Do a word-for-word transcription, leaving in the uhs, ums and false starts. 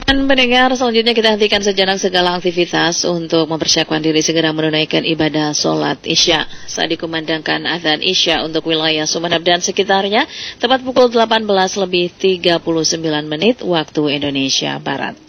Dan pendengar, selanjutnya kita hentikan sejenak segala aktivitas untuk mempersiapkan diri segera menunaikan ibadah sholat Isya. Saat dikumandangkan azan Isya untuk wilayah Sumeneb dan sekitarnya, tepat pukul delapan belas lebih tiga puluh sembilan menit waktu Indonesia Barat.